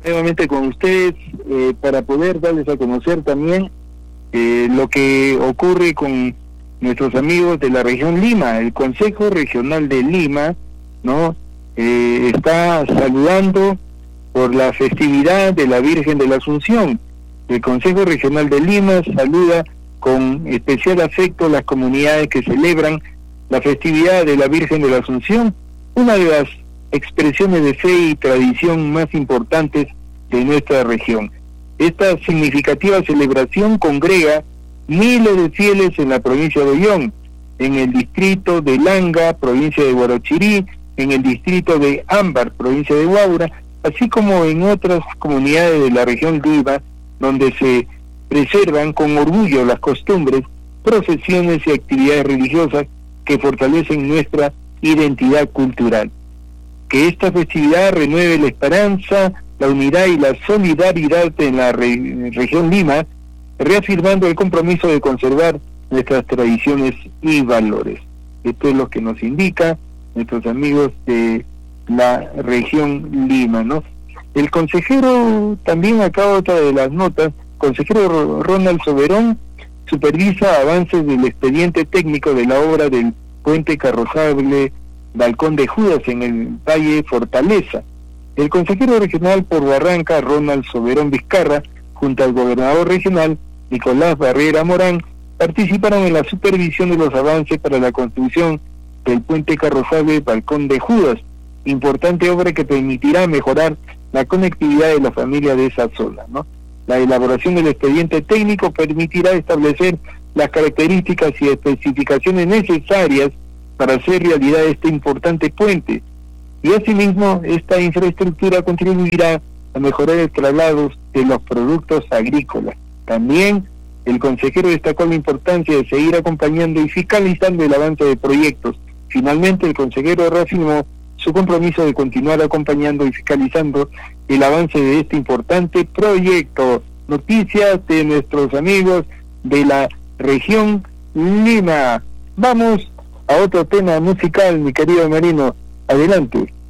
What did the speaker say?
nuevamente con ustedes para poder darles a conocer también lo que ocurre con nuestros amigos de la región Lima. El Consejo Regional de Lima, ¿no? Está saludando por la festividad de la Virgen de la Asunción. El Consejo Regional de Lima saluda con especial afecto las comunidades que celebran la festividad de la Virgen de la Asunción, una de las expresiones de fe y tradición más importantes de nuestra región. Esta significativa celebración congrega miles de fieles en la provincia de Ollón, en el distrito de Langa, provincia de Huarochirí, en el distrito de Ámbar, provincia de Huaura, así como en otras comunidades de la región Lima, donde se preservan con orgullo las costumbres, procesiones y actividades religiosas que fortalecen nuestra identidad cultural. Que esta festividad renueve la esperanza, la unidad y la solidaridad en la región Lima, reafirmando el compromiso de conservar nuestras tradiciones y valores. Esto es lo que nos indica nuestros amigos de la región Lima, ¿no? El consejero, también acá otra de las notas, consejero Ronald Soberón supervisa avances del expediente técnico de la obra del puente carrozable Balcón de Judas en el Valle Fortaleza. El consejero regional por Barranca, Ronald Soberón Vizcarra, junto al gobernador regional, Nicolás Barrera Morán, participaron en la supervisión de los avances para la construcción del puente carrozable Balcón de Judas, importante obra que permitirá mejorar la conectividad de la familia de esa zona, ¿no? La elaboración del expediente técnico permitirá establecer las características y especificaciones necesarias para hacer realidad este importante puente, y asimismo esta infraestructura contribuirá a mejorar el traslado de los productos agrícolas. También el consejero destacó la importancia de seguir acompañando y fiscalizando el avance de proyectos. Finalmente, el consejero reafirmó su compromiso de continuar acompañando y fiscalizando el avance de este importante proyecto. Noticias de nuestros amigos de la región Lima. Vamos a otro tema musical, mi querido Marino. Adelante.